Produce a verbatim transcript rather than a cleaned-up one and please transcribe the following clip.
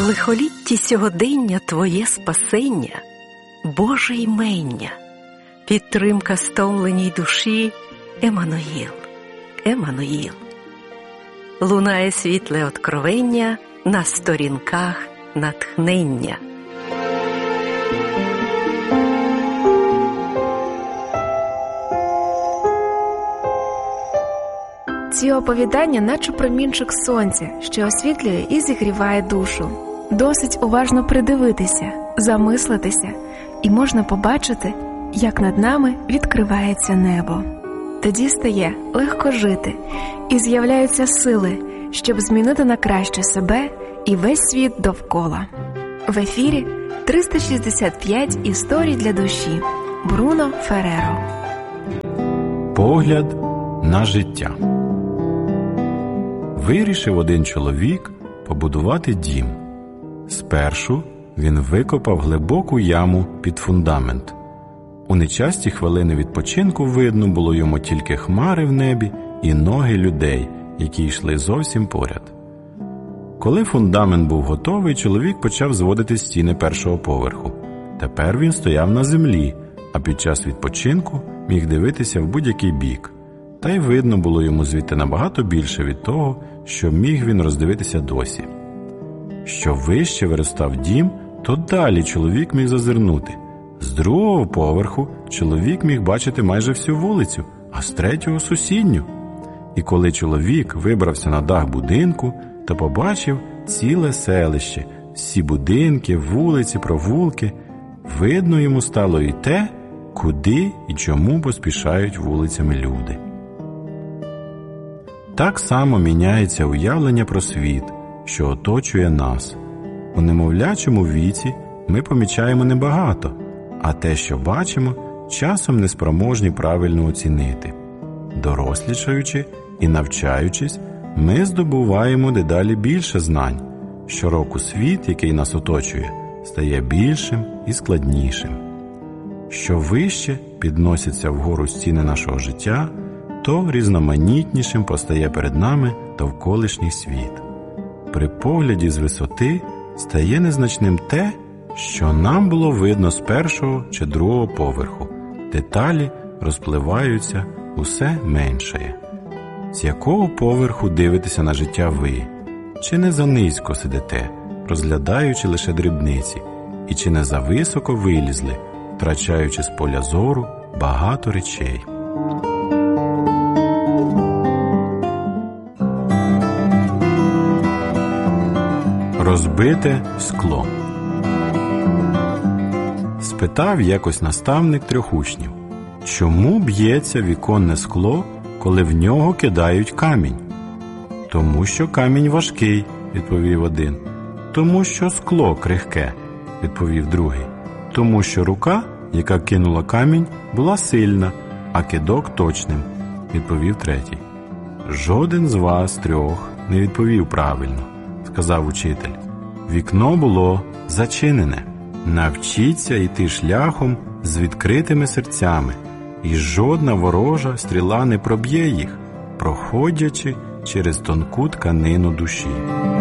В лихолітті сьогодення твоє спасення, Боже ймення, підтримка стомленій душі, Еммануїл, Еммануїл. Лунає світле откровення на сторінках натхнення. Ці оповідання наче промінчик сонця, що освітлює і зігріває душу. Досить уважно придивитися, замислитися, і можна побачити, як над нами відкривається небо. Тоді стає легко жити, і з'являються сили, щоб змінити на краще себе і весь світ довкола. В ефірі триста шістдесят п'ять історій для душі. Бруно Ферреро. Погляд на життя. Вирішив один чоловік побудувати дім. Спершу він викопав глибоку яму під фундамент. У нечасті хвилини відпочинку видно було йому тільки хмари в небі і ноги людей, які йшли зовсім поряд. Коли фундамент був готовий, чоловік почав зводити стіни першого поверху. Тепер він стояв на землі, а під час відпочинку міг дивитися в будь-який бік. Та й видно було йому звідти набагато більше від того, що міг він роздивитися досі. Що вище виростав дім, то далі чоловік міг зазирнути. З другого поверху чоловік міг бачити майже всю вулицю, а з третього – сусідню. І коли чоловік вибрався на дах будинку, то побачив ціле селище, всі будинки, вулиці, провулки. Видно йому стало і те, куди і чому поспішають вулицями люди. Так само міняється уявлення про світ, що оточує нас. У немовлячому віці ми помічаємо небагато, а те, що бачимо, часом неспроможні правильно оцінити. Дорослішаючи і навчаючись, ми здобуваємо дедалі більше знань. Щороку світ, який нас оточує, стає більшим і складнішим. Що вище підносяться вгору стіни нашого життя, то різноманітнішим постає перед нами довколишній світ. При погляді з висоти стає незначним те, що нам було видно з першого чи другого поверху. Деталі розпливаються, усе меншає. З якого поверху дивитеся на життя ви? Чи не занизько сидите, розглядаючи лише дрібниці? І чи не зависоко вилізли, втрачаючи з поля зору багато речей? Розбите скло. Спитав якось наставник трьох учнів: чому б'ється віконне скло, коли в нього кидають камінь? Тому що камінь важкий, відповів один. Тому що скло крихке, відповів другий. Тому що рука, яка кинула камінь, була сильна, а кидок точним, відповів третій. Жоден з вас трьох не відповів правильно, сказав учитель. Вікно було зачинене. Навчіться йти шляхом з відкритими серцями, і жодна ворожа стріла не проб'є їх, проходячи через тонку тканину душі.